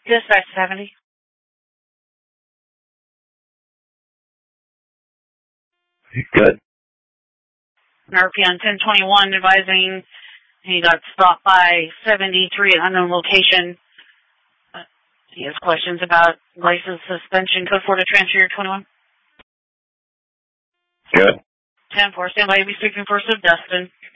Dispatch 70. Good. RP on 1021 advising he got stopped by 73 at unknown location. He has questions about license suspension. Code 4 to transfer your 21. Good. 10-4, stand by, be speaking for Dustin.